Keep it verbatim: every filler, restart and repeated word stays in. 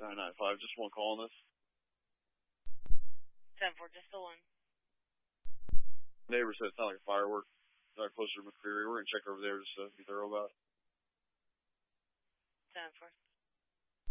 nine nine five, just one call on this. ten four, just the one. Neighbor said it sounded like a firework. Right closer to McCreary. We're going to check over there just to be thorough about it. ten four.